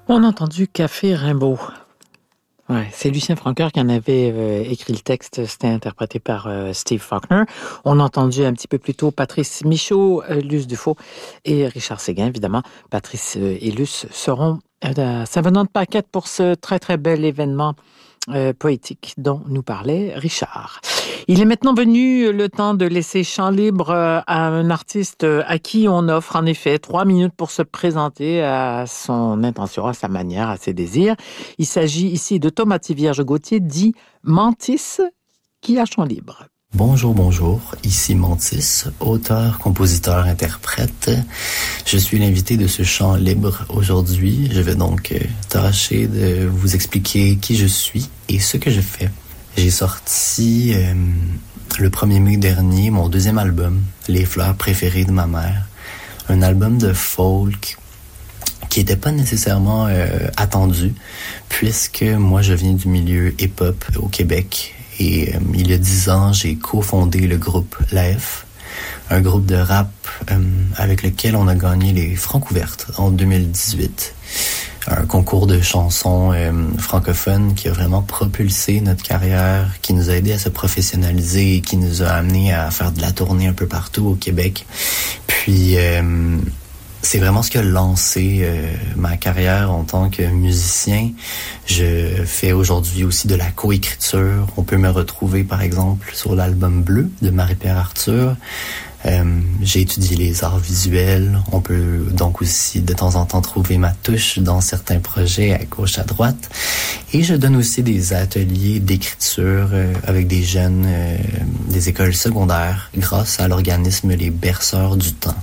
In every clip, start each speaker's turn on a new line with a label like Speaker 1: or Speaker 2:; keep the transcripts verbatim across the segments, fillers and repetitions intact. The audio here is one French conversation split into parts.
Speaker 1: On a entendu Café Rimbaud. Ouais, c'est Lucien Francoeur qui en avait euh, écrit le texte. C'était interprété par euh, Steve Faulkner. On a entendu un petit peu plus tôt Patrice Michaud, euh, Luce Dufault et Richard Séguin, évidemment. Patrice euh, et Luce seront à Saint-Venant-de-Paquette pour ce très, très bel événement euh, poétique dont nous parlait Richard. Il est maintenant venu le temps de laisser champ libre à un artiste à qui on offre en effet trois minutes pour se présenter à son intention, à sa manière, à ses désirs. Il s'agit ici de Thomas Tivierge Gauthier, dit Mantis, qui a champ libre.
Speaker 2: Bonjour, bonjour, ici Mantis, auteur, compositeur, interprète. Je suis l'invité de ce chant libre aujourd'hui. Je vais donc tâcher de vous expliquer qui je suis et ce que je fais. J'ai sorti euh, le premier mai dernier mon deuxième album, Les fleurs préférées de ma mère. Un album de folk qui n'était pas nécessairement euh, attendu, puisque moi je viens du milieu hip-hop au Québec. Et euh, il y a dix ans, j'ai cofondé le groupe La F, un groupe de rap euh, avec lequel on a gagné les Francouvertes en deux mille dix-huit. Un concours de chansons euh, francophones qui a vraiment propulsé notre carrière, qui nous a aidé à se professionnaliser et qui nous a amené à faire de la tournée un peu partout au Québec. Puis euh, c'est vraiment ce qui a lancé euh, ma carrière en tant que musicien. Je fais aujourd'hui aussi de la coécriture. On peut me retrouver par exemple sur l'album Bleu de Marie-Pierre Arthur. Euh, j'ai étudié les arts visuels. On peut donc aussi de temps en temps trouver ma touche dans certains projets à gauche, à droite. Et je donne aussi des ateliers d'écriture euh, avec des jeunes euh, des écoles secondaires grâce à l'organisme Les Berceurs du Temps.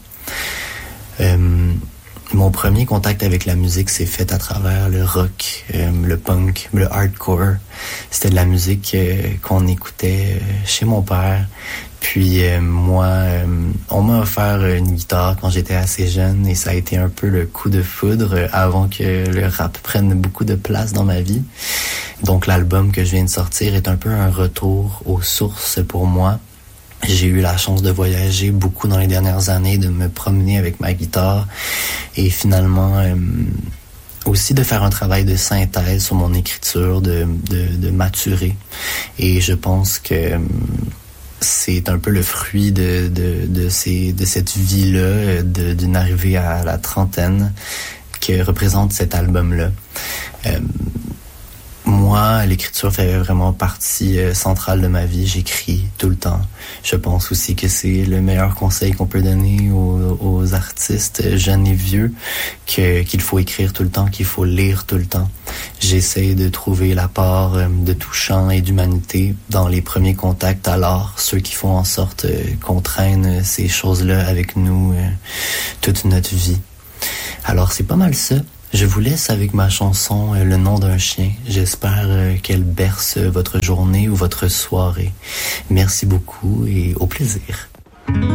Speaker 2: Euh, mon premier contact avec la musique s'est fait à travers le rock, euh, le punk, le hardcore. C'était de la musique euh, qu'on écoutait euh, chez mon père. Puis euh, moi, euh, on m'a offert une guitare quand j'étais assez jeune et ça a été un peu le coup de foudre avant que le rap prenne beaucoup de place dans ma vie. Donc l'album que je viens de sortir est un peu un retour aux sources pour moi. J'ai eu la chance de voyager beaucoup dans les dernières années, de me promener avec ma guitare et finalement euh, aussi de faire un travail de synthèse sur mon écriture, de, de, de maturer. Et je pense que euh, c'est un peu le fruit de, de, de, ces, de cette vie-là, de, d'une arrivée à la trentaine que représente cet album-là. Euh, Moi, l'écriture fait vraiment partie euh, centrale de ma vie. J'écris tout le temps. Je pense aussi que c'est le meilleur conseil qu'on peut donner aux, aux artistes jeunes et vieux, que, qu'il faut écrire tout le temps, qu'il faut lire tout le temps. J'essaie de trouver la part euh, de touchant et d'humanité dans les premiers contacts à l'art, ceux qui font en sorte euh, qu'on traîne ces choses-là avec nous euh, toute notre vie. Alors, c'est pas mal ça. Je vous laisse avec ma chanson euh, Le nom d'un chien. J'espère euh, qu'elle berce votre journée ou votre soirée. Merci beaucoup et au plaisir.